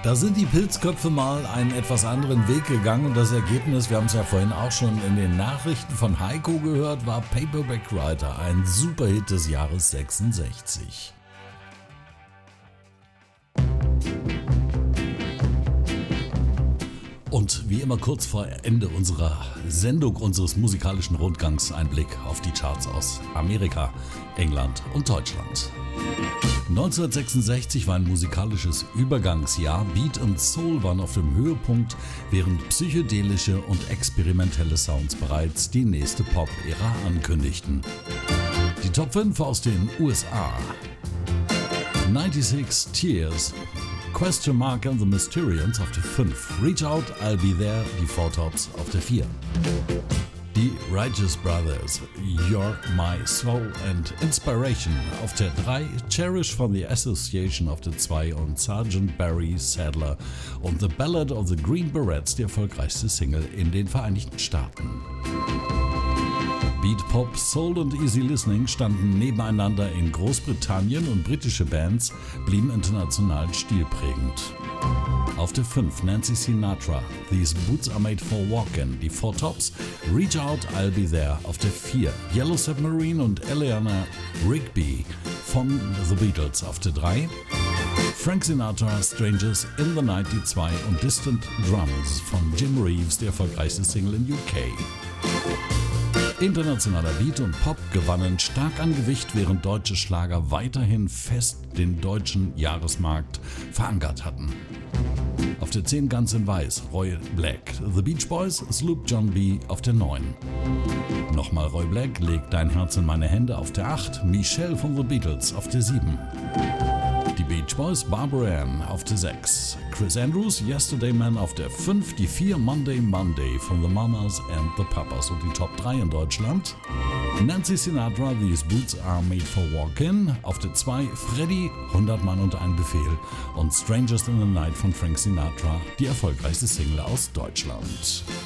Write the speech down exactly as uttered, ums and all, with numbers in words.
Da sind die Pilzköpfe mal einen etwas anderen Weg gegangen und das Ergebnis, wir haben es ja vorhin auch schon in den Nachrichten von Heiko gehört, war Paperback Writer, ein Superhit des Jahres sechsundsechzig. Und wie immer kurz vor Ende unserer Sendung, unseres musikalischen Rundgangs, ein Blick auf die Charts aus Amerika, England und Deutschland. neunzehnhundertsechsundsechzig war ein musikalisches Übergangsjahr. Beat und Soul waren auf dem Höhepunkt, während psychedelische und experimentelle Sounds bereits die nächste Pop-Ära ankündigten. Die Top fünf aus den U S A. sechsundneunzig Tears, Question Mark and the Mysterians auf der fünf. Reach Out, I'll Be There, die Four Tops auf der vier. Die Righteous Brothers, You're My Soul and Inspiration auf der drei, Cherish von The Association auf der zwei und Sergeant Barry Sadler und The Ballad of the Green Berets, die erfolgreichste Single in den Vereinigten Staaten. Beat, Pop, Soul und Easy Listening standen nebeneinander in Großbritannien und britische Bands blieben international stilprägend. Auf der fünf Nancy Sinatra, These Boots Are Made for Walking, die Four Tops, Reach Out, I'll Be There auf der vier, Yellow Submarine und Eleanor Rigby von The Beatles auf der drei, Frank Sinatra, Strangers in the Night die zwei und Distant Drums von Jim Reeves, die erfolgreichste Single in U K. Internationaler Beat und Pop gewannen stark an Gewicht, während deutsche Schlager weiterhin fest den deutschen Jahresmarkt verankert hatten. Auf der zehn Guns N' Weiß, Roy Black, The Beach Boys, Sloop John B. auf der neun. Nochmal Roy Black, Leg dein Herz in meine Hände auf der acht, Michelle von The Beatles auf der sieben. Die Beach Boys, Barbara Ann auf der sechs, Chris Andrews, Yesterday Man auf der fünf, die vier, Monday Monday von The Mamas and the Papas und die Top drei in Deutschland. Nancy Sinatra, These Boots Are Made for Walking auf der zwei, Freddy, hundert Mann und ein Befehl und Strangers in the Night von Frank Sinatra, die erfolgreichste Single aus Deutschland.